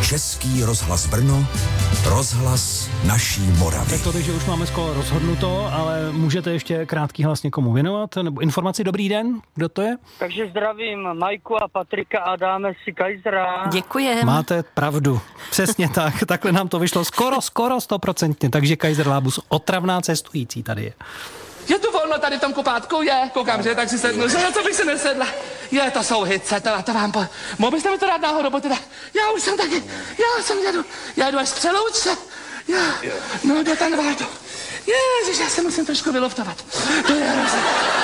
Český rozhlas Brno, rozhlas naší Moravy. Tak to, že už máme skoro rozhodnuto, ale můžete ještě krátký hlas někomu věnovat? Nebo informaci, dobrý den, kdo to je? Takže zdravím Majku a Patrika a dáme si Kaisera. Děkujem. Máte pravdu, přesně tak, takhle nám to vyšlo skoro 100%, takže Kaiser Lábus, otravná cestující tady je. Je tu volno tady v tom kupátku? Je, koukám, že tak si sednu, že co bych si nesedla. Je, to jsou hice, to vám mohl byste mi to dát náhodou, bo teda, já už jsem taky, já jdu až z Přelouče. No, jde ten Vádo. Ježiš, já se musím trošku vyluftovat. To je hrozné.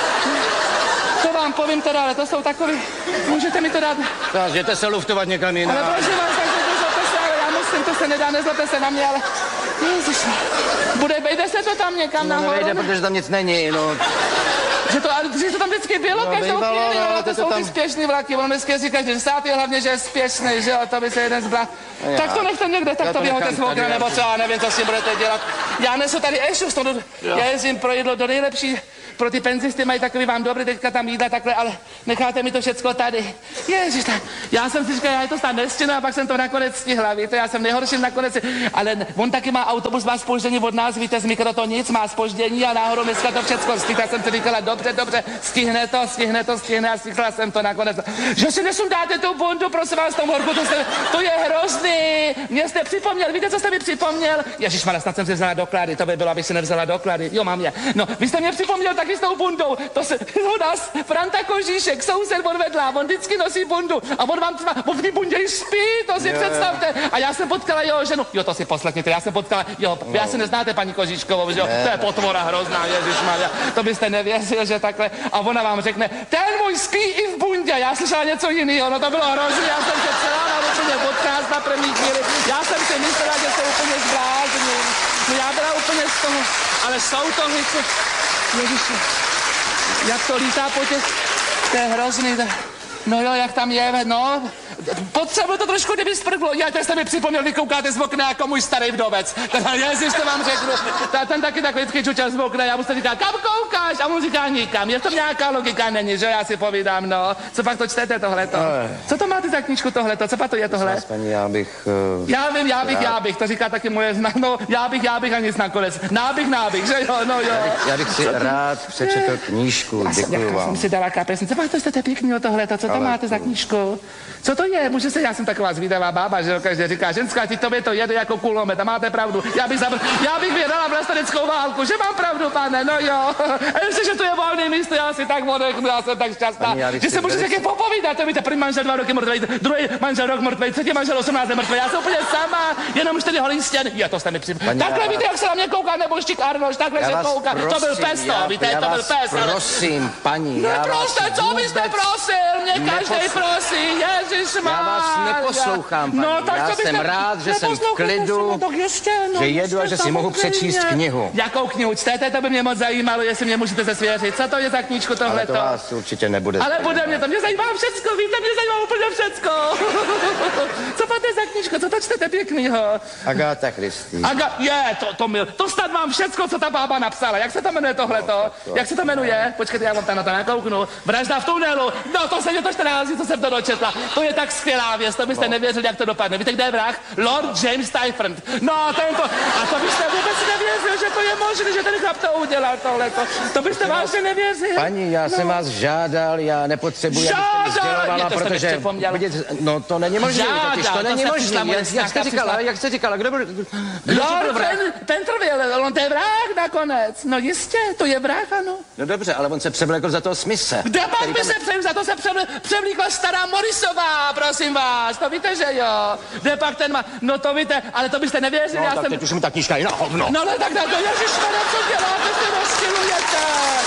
To vám povím teda, ale to jsou takový, můžete mi to dát? Jděte se luftovat někam jinam. Ale prosím vás, takže nezlobte se, ale já musím, to se nedá, nezlobte se na mě, ale ježiš, vejde se to tam někam nahoru? Nevejde, protože tam nic není, no. Že to tam vždycky bylo, každou chvíli, ale to jsou ty spěšný vlaky, on vždycky říká, že stát je hlavně, že je spěšný, že jo, to by se jeden zblat. Tak to nechte někde, tak to běhote z okna, nebo co, já nevím, co si budete dělat. Já nesu tady ještě já jezdím pro jídlo do nejlepší, pro ty penzisty mají takový vám dobrý, teďka tam jídla takhle, ale necháte mi to všecko tady. Ježiš, já jsem si říkal, já je to snad nestihnu a pak jsem to nakonec stihla, víte, já jsem nejhorší nakonec, ale on taky má autobus, má zpoždění od nás, víte, z Mikrotonic, má zpoždění a náhodou dneska to všecko stihla, já jsem si říkala, dobře, stihne a stihla jsem to nakonec. Že si nesundáte tu bundu, prosím vás, tom horku, to je hrozný. Mě jste připomněl, víte, co jste mi připomněl? Ježišmarja, snad jsem si vzala doklady, to by bylo, abych si nevzala doklady. Jo, mám je. No, vy jste mě připomněl taky s tou bundou. To se u nás Franta Kožíšek, soused odvedla, on vždycky nosí bundu a on vám třeba, on v té bundě spí, to si představte. A já jsem potkala jeho ženu. Jo, to si poslechněte, já jsem potkala, vy asi neznáte paní Kožíškovou, že jo? To je potvora hrozná, ježišmarja. To byste nevěřil, že takhle. A ona vám řekne, ten můj spí i v bundě. Já slyšela něco jiného, no to bylo hrozné, já jsem se celá naučeně odkázat na první chvíli. Já jsem si myslela, že se úplně zblázním. No já byla úplně z toho, ale jsou to hice. Ježiši, jak to lítá po těch, to je hrozný. No jo, jak tam je, no. Potřebuji to trošku, kdyby sprchlo. Já teď jste mi připomněl, vy koukáte z okna jako můj starý vdovec. Ježiš, to vám řeknu. Ten taky tak vždycky čučel z okna, já mu se říká, kam koukáš? A on říká, nikam. Je to nějaká logika, není, že? Já si povídám, no. Co pak to čtete tohleto? Co to máte za knížku tohleto? Co pak to je tohle? Paní, já bych, to říká taky moje no, já bych a nic nakonec. Nábych, že jo, no jo. Já bych si rád přečetl knížku, děkuju vám. Jsem si dala kapesnici. Co máte, jste pěkný o tohleto? Co to máte za knížku? Co to je? Může se, já jsem taková zvídavá bába, že každý říká, ženská, ti tobě to jede jako kulomet a máte pravdu. Já bych vědala vlasteneckou válku, že mám pravdu, pane, no jo. A ještě, že tu je volné místo, já si tak odechnu, já jsem tak šťastná, že se můžete taky popovídat, to víte, první manžel 2 roky mrtvej, druhý manžel rok mrtvej, třetí manžel 18 mrtvej, já jsem úplně sama, jenom 4 holý stěn. Jo, to jste mi připomněl. Takhle víte, jak se na mě kouká, nebo Štík Arnoš, takhle se kouká. To byl pes, to, víte, to byl pes. Prosím, paní, neproste, co byste prosil? Mě každý prosí, ježišmarja. Já vás neposlouchám, paní. No, tak já jsem rád, že jsem v klidu, že jedu a že si mohu přečíst knihu. Jakou knihu čtete, to by mě moc zajímalo, jestli mě můžete se svěřit. Co to je za knížku tohleto? Ale to vás určitě nebude. Ale bude mě to, mě zajímá všecko, víte, mě zajímá úplně všecko. Co máte za knížku, co to čtete pěknýho? Agáta Christie. To snad mám všecko, co ta bába napsala. Jak se to jmenuje tohleto? Jak se to jmenuje? Počkejte, já vám tam na to nakouknu. Vražda v tunelu. No, to se mě to 14, co jsem to dočetla. To je tak skvělá věc, to byste nevěřili, jak to dopadne. Víte, kde je vrah? Lord James Typhon. No, tento. A to byste vůbec nevěřili, že to je možné, že ten chlap to udělal tohleto. To byste vážně nevěřili. Paní, já jsem vás žádal, já nepotřebuji, abyste mi sdělovala, protože no to není možné, totiž to není možné. Jak jste říkala, kdo byl? Ten trvěl, on to je vrah nakonec. No jistě, to je vrah, ano. No dobře, ale on se převlékl za toho Smise. Kde pak by se za to se převlíkla stará Morrisová, prosím vás, to víte, že jo. Kde pak ten má, no to víte, ale to byste nevěřili, no, já tak jsem... teď už mi ta knížka je na hovno. No ale tak to, ježišmarja, co děláte, se rozčilujete.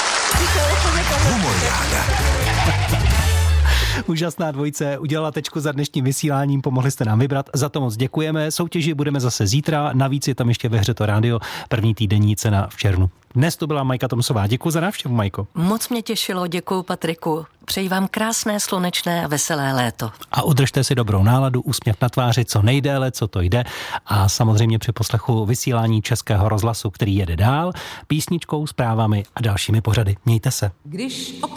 Úžasná dvojice, udělala tečku za dnešním vysíláním, pomohli jste nám vybrat, za to moc děkujeme. Soutěži budeme zase zítra, navíc je tam ještě ve hře to rádio, první týdenní cena v červnu. Dnes to byla Majka Tomsová, děkuji za návštěvu, Majko. Moc mě těšilo, děkuji Patriku. Přeji vám krásné, slunečné a veselé léto. A udržte si dobrou náladu, úsměv na tváři co nejdéle, co to jde. A samozřejmě při poslechu vysílání Českého rozhlasu, který jede dál, písničkou, zprávami a dalšími pořady. Mějte se. Když